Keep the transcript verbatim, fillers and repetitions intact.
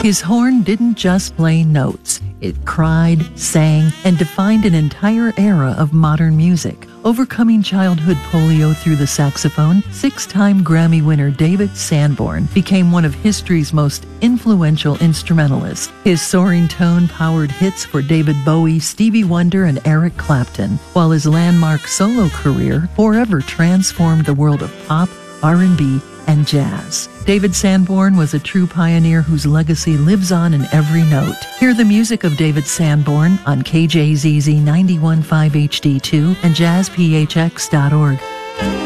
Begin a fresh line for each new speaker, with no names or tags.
His horn didn't just play notes. It cried, sang, and defined an entire era of modern music. Overcoming childhood polio through the saxophone, six-time Grammy winner David Sanborn became one of history's most influential instrumentalists. His soaring tone powered hits for David Bowie, Stevie Wonder, and Eric Clapton, while his landmark solo career forever transformed the world of pop, R and B, and jazz. David Sanborn was a true pioneer whose legacy lives on in every note. Hear the music of David Sanborn on K J Z Z ninety-one point five H D two and jazz P H X dot org.